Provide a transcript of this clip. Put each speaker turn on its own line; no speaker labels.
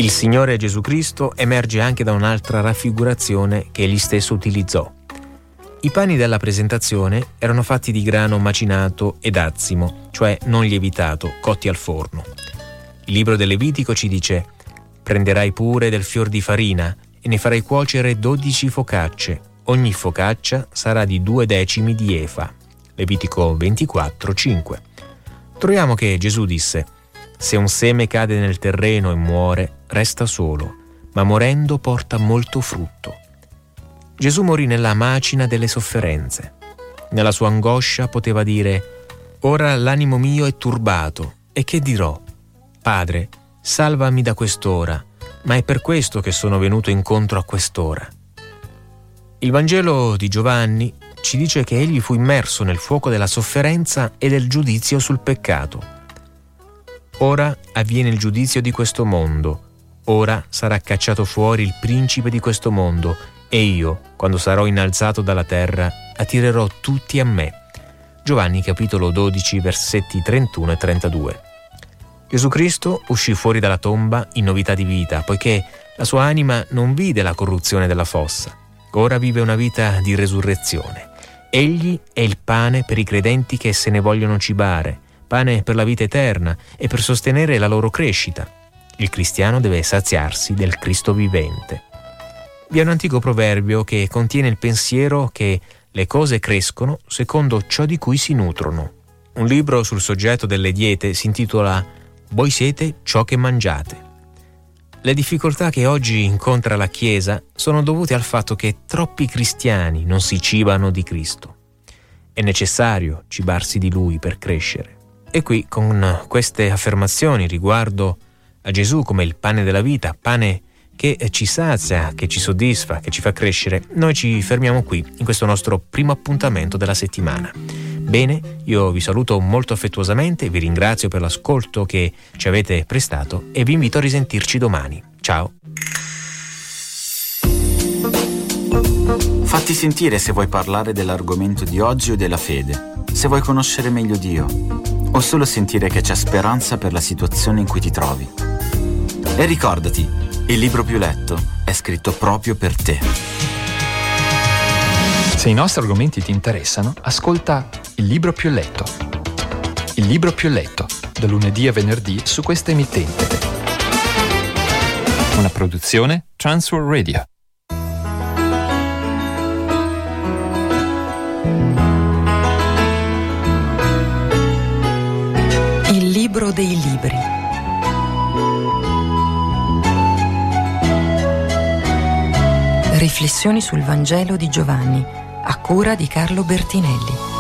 Il Signore Gesù Cristo emerge anche da un'altra raffigurazione che egli stesso utilizzò. I pani della presentazione erano fatti di grano macinato ed azzimo, cioè non lievitato, cotti al forno. Il libro del Levitico ci dice: «Prenderai pure del fior di farina e ne farai cuocere 12 focacce. Ogni focaccia sarà di 2 decimi di efa». Levitico 24:5. Troviamo che Gesù disse: «Se un seme cade nel terreno e muore, resta solo, ma morendo porta molto frutto». Gesù morì nella macina delle sofferenze. Nella sua angoscia poteva dire: «Ora l'animo mio è turbato, e che dirò? Padre, salvami da quest'ora, ma è per questo che sono venuto incontro a quest'ora». Il Vangelo di Giovanni ci dice che egli fu immerso nel fuoco della sofferenza e del giudizio sul peccato. Ora avviene il giudizio di questo mondo, ora sarà cacciato fuori il principe di questo mondo, e io, quando sarò innalzato dalla terra, attirerò tutti a me. Giovanni capitolo 12, versetti 31 e 32. Gesù Cristo uscì fuori dalla tomba in novità di vita, poiché la sua anima non vide la corruzione della fossa. Ora vive una vita di resurrezione. Egli è il pane per i credenti che se ne vogliono cibare, pane per la vita eterna e per sostenere la loro crescita. Il cristiano deve saziarsi del Cristo vivente. Vi è un antico proverbio che contiene il pensiero che le cose crescono secondo ciò di cui si nutrono. Un libro sul soggetto delle diete si intitola «Voi siete ciò che mangiate». Le difficoltà che oggi incontra la Chiesa sono dovute al fatto che troppi cristiani non si cibano di Cristo. È necessario cibarsi di Lui per crescere. E qui, con queste affermazioni riguardo a Gesù come il pane della vita, pane che ci sazia, che ci soddisfa, che ci fa crescere, noi ci fermiamo qui in questo nostro primo appuntamento della settimana. Bene, io vi saluto molto affettuosamente, vi ringrazio per l'ascolto che ci avete prestato e vi invito a risentirci domani. Ciao!
Fatti sentire se vuoi parlare dell'argomento di oggi o della fede, se vuoi conoscere meglio Dio, o solo sentire che c'è speranza per la situazione in cui ti trovi. E ricordati, il libro più letto è scritto proprio per te.
Se i nostri argomenti ti interessano, ascolta Il libro più letto. Il libro più letto, da lunedì a venerdì su questa emittente. Una produzione Transworld Radio.
Il libro dei libri. Riflessioni sul Vangelo di Giovanni, a cura di Carlo Bertinelli.